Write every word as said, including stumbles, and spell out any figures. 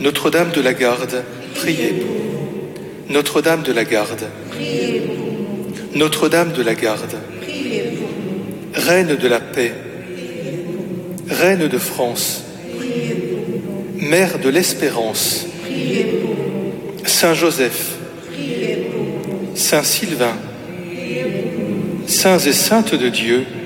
Notre-Dame de la Garde, priez pour nous. Notre-Dame de la Garde, Priez pour nous. Notre-Dame de la Garde, Priez pour nous. Reine de la paix, Reine de France, Priez pour nous. Mère de l'espérance, Priez pour nous. Saint Joseph, Priez pour nous. Saint Sylvain, saints et saintes de Dieu,